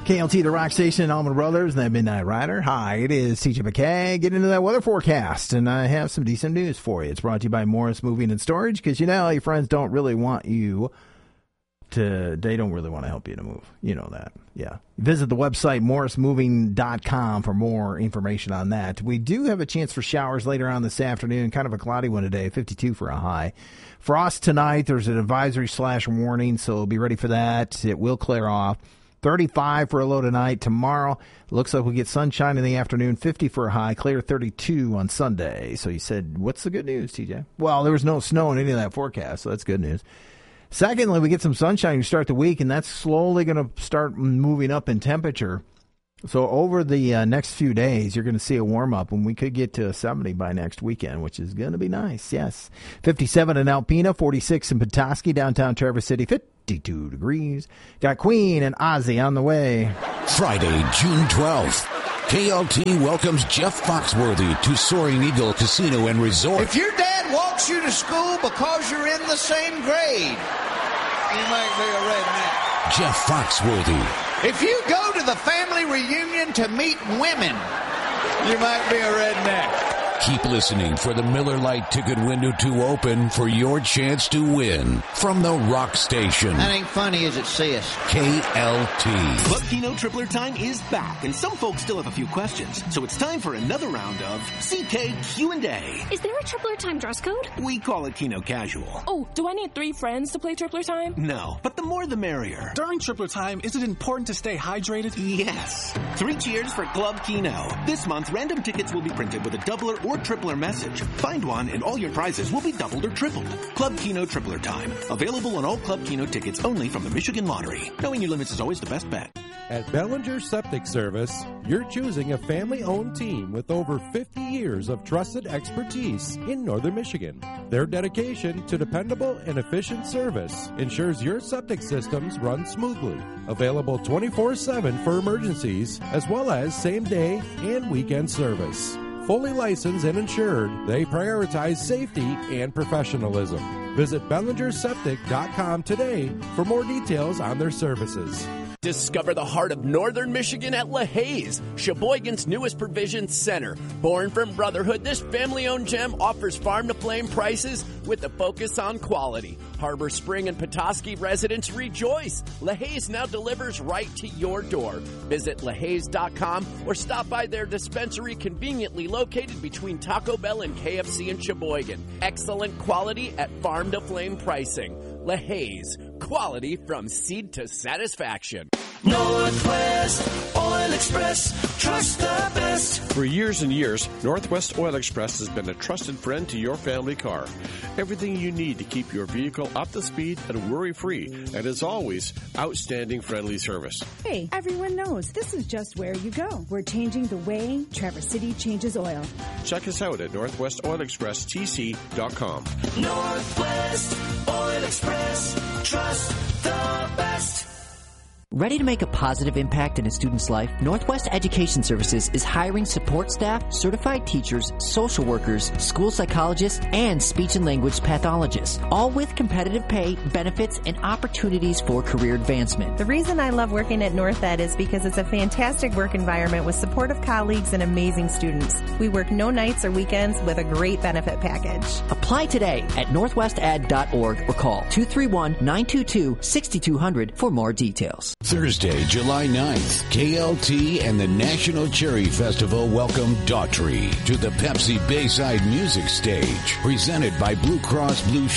KLT, the rock station, Allman Brothers, and that Midnight Rider. Hi, it is TJ McKay. Get into that weather forecast, and I have some decent news for you. It's brought to you by Morris Moving and Storage, because you know your friends don't really want you to, they don't really want to help you to move. You know that. Yeah. Visit the website, morrismoving.com, for more information on that. We do have a chance for showers later on this afternoon, kind of a cloudy one today, 52 for a high. Frost tonight, there's an advisory/warning, so be ready for that. It will clear off. 35 for a low tonight. Tomorrow, looks like we'll get sunshine in the afternoon, 50 for a high, clear 32 on Sunday. So you said, what's the good news, TJ? Well, there was no snow in any of that forecast, so that's good news. Secondly, we get some sunshine to start the week, and that's slowly going to start moving up in temperature. So over the next few days, you're going to see a warm-up, and we could get to 70 by next weekend, which is going to be nice, yes. 57 in Alpena, 46 in Petoskey, downtown Traverse City, 52 degrees. Got Queen and Ozzy on the way. Friday, June 12th. KLT welcomes Jeff Foxworthy to Soaring Eagle Casino and Resort. If your dad walks you to school because you're in the same grade, you might be a redneck. Jeff Foxworthy. If you go to the family reunion to meet women, you might be a redneck. Keep listening for the Miller Lite ticket window to open for your chance to win from the Rock Station. That ain't funny, is it, sis? KLT. Club Keno Tripler Time is back, and some folks still have a few questions. So it's time for another round of CK Q&A. Is there a Tripler Time dress code? We call it Keno Casual. Oh, do I need 3 friends to play Tripler Time? No, but the more the merrier. During Tripler Time, is it important to stay hydrated? Yes. 3 cheers for Club Keno. This month, random tickets will be printed with a doubler or tripler message. Find one and all your prizes will be doubled or tripled. Club Keno Tripler Time. Available on all Club Keno tickets only from the Michigan Lottery. Knowing your limits is always the best bet. At Bellinger Septic Service, you're choosing a family-owned team with over 50 years of trusted expertise in northern Michigan. Their dedication to dependable and efficient service ensures your septic systems run smoothly. Available 24/7 for emergencies, as well as same-day and weekend service. Fully licensed and insured, they prioritize safety and professionalism. Visit BellingerSeptic.com today for more details on their services. Discover the heart of northern Michigan at LaHaye's, Sheboygan's newest provision center. Born from brotherhood, this family-owned gem offers farm-to-flame prices with a focus on quality. Harbor Spring and Petoskey residents rejoice. LaHaye's now delivers right to your door. Visit LaHaye's.com or stop by their dispensary conveniently located between Taco Bell and KFC in Sheboygan. Excellent quality at farm-to-flame pricing. LaHaye's, quality from seed to satisfaction. Northwest Oil Express, trust the best. For years and years, Northwest Oil Express has been a trusted friend to your family car. Everything you need to keep your vehicle up to speed and worry-free, and as always, outstanding friendly service. Hey, everyone knows this is just where you go. We're changing the way Traverse City changes oil. Check us out at NorthwestOilExpressTC.com. Northwest Oil Express, trust the best. Ready to make a positive impact in a student's life? Northwest Education Services is hiring support staff, certified teachers, social workers, school psychologists, and speech and language pathologists, all with competitive pay, benefits, and opportunities for career advancement. The reason I love working at North Ed is because it's a fantastic work environment with supportive colleagues and amazing students. We work no nights or weekends with a great benefit package. Apply today at northwested.org or call 231-922-6200 for more details. Thursday, July 9th, KLT and the National Cherry Festival welcome Daughtry to the Pepsi Bayside Music Stage, presented by Blue Cross Blue